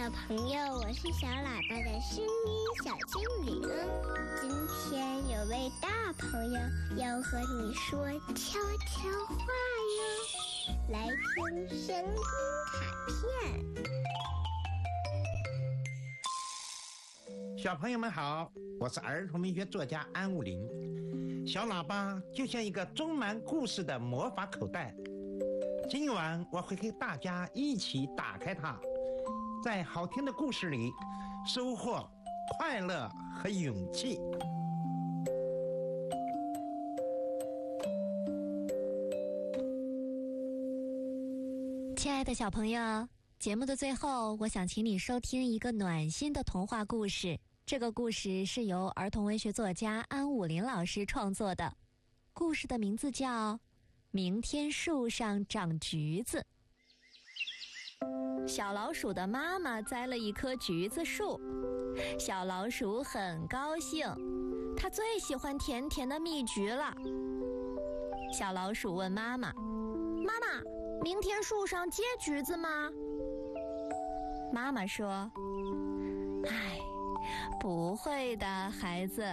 小朋友，我是小喇叭的声音小精灵。今天有位大朋友要和你说悄悄话哟，来听声音卡片。 小朋友们好，我是儿童文学作家安武林。小喇叭就像一个装满故事的魔法口袋，今晚我会和大家一起打开它，在好听的故事里收获快乐和勇气。 亲爱的小朋友，节目的最后，我想请你收听一个暖心的童话故事。这个故事是由儿童文学作家安武林老师创作的，故事的名字叫《明天树上长橘子》。小老鼠的妈妈栽了一棵橘子树，小老鼠很高兴，它最喜欢甜甜的蜜橘了。小老鼠问妈妈：“妈妈，明天树上结橘子吗？”妈妈说：“唉，不会的，孩子。”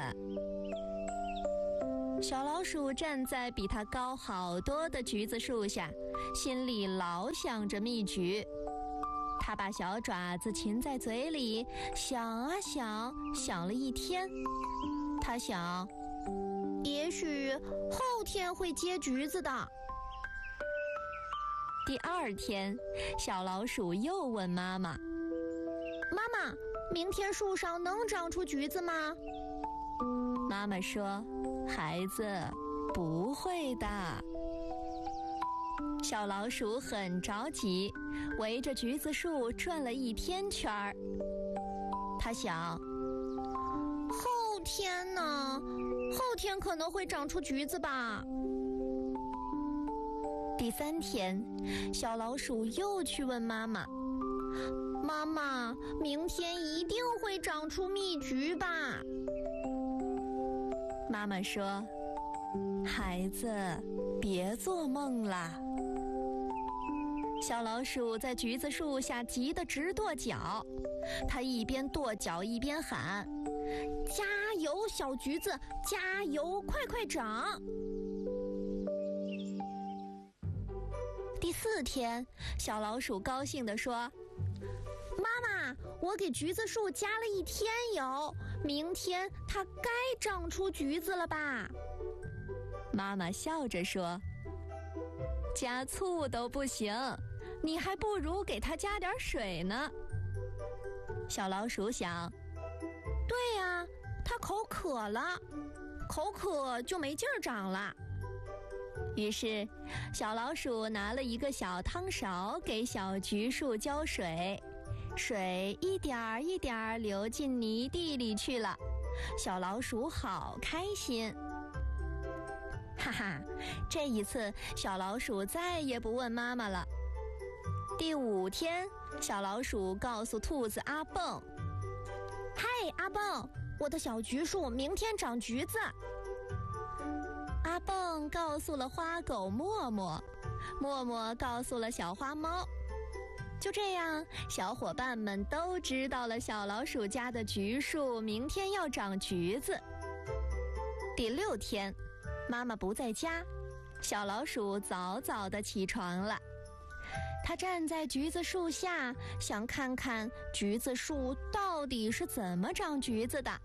小老鼠站在比它高好多的橘子树下，心里老想着蜜橘。它把小爪子噙在嘴里，想啊想，想了一天。它想，也许后天会结橘子的。第二天，小老鼠又问妈妈：“妈妈，明天树上能长出橘子吗？”妈妈说：“孩子，不会的。”小老鼠很着急，围着橘子树转了一天圈儿。它想，后天呢？后天可能会长出橘子吧。第三天，小老鼠又去问妈妈：“妈妈，明天一定会长出蜜橘吧？”妈妈说：“孩子，别做梦啦。”小老鼠在橘子树下急得直跺脚，它一边跺脚一边喊：“加油，小橘子，加油，快快长！”第四天，小老鼠高兴地说：“妈妈，我给橘子树加了一天油，明天它该长出橘子了吧？”妈妈笑着说：“加醋都不行，你还不如给它加点水呢。”小老鼠想，对呀，它口渴了，口渴就没劲儿长了。于是，小老鼠拿了一个小汤勺给小橘树浇水，水一点儿一点儿流进泥地里去了。小老鼠好开心。哈哈，这一次小老鼠再也不问妈妈了。第五天，小老鼠告诉兔子阿蹦：“嗨，阿蹦，我的小橘树明天长橘子。”阿蹦告诉了花狗默默，默默告诉了小花猫。就这样，小伙伴们都知道了小老鼠家的橘树明天要长橘子。第六天，妈妈不在家，小老鼠早早地起床了。它站在橘子树下，想看看橘子树到底是怎么长橘子的。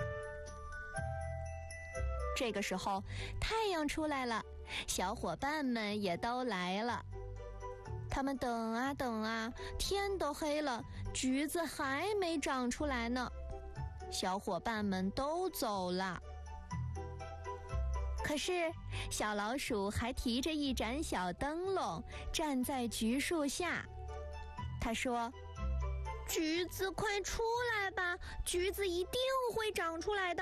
这个时候，太阳出来了，小伙伴们也都来了。他们等啊等啊，天都黑了，橘子还没长出来呢。小伙伴们都走了。可是，小老鼠还提着一盏小灯笼，站在橘树下。他说：“橘子快出来吧，橘子一定会长出来的。”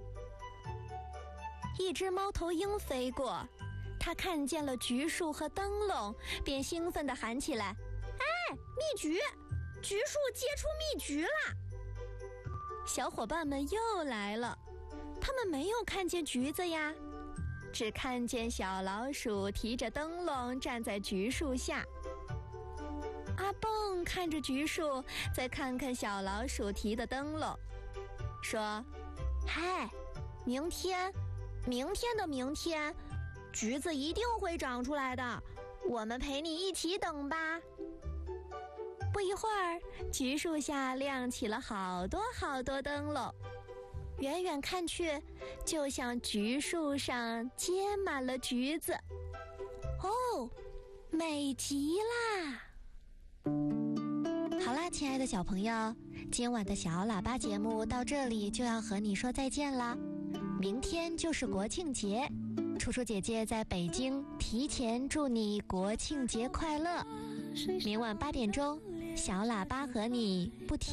一只猫头鹰飞过，它看见了橘树和灯笼，便兴奋地喊起来：“哎，蜜橘！橘树结出蜜橘啦！”小伙伴们又来了，他们没有看见橘子呀，只看见小老鼠提着灯笼站在橘树下。阿蹦看着橘树，再看看小老鼠提的灯笼，说：“嗨，明天的明天，橘子一定会长出来的，我们陪你一起等吧。”不一会儿，橘树下亮起了好多好多灯笼，远远看去，就像橘树上结满了橘子。哦，美极啦！好啦，亲爱的小朋友，今晚的小喇叭节目到这里就要和你说再见啦。明天就是国庆节，楚楚姐姐在北京提前祝你国庆节快乐。明晚8点钟，小喇叭和你不听